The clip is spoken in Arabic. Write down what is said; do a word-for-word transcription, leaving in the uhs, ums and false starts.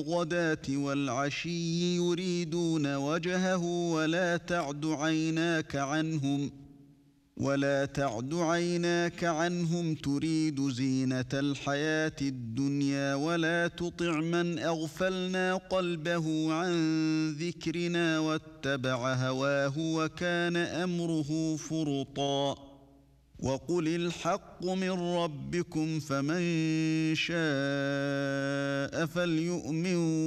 بالغداة والعشي يريدون وجهه ولا تعد عيناك عنهم ولا تعد عيناك عنهم تريد زينة الحياة الدنيا ولا تطع من أغفلنا قلبه عن ذكرنا واتبع هواه وكان أمره فرطا وقل الحق من ربكم فمن شاء فليؤمن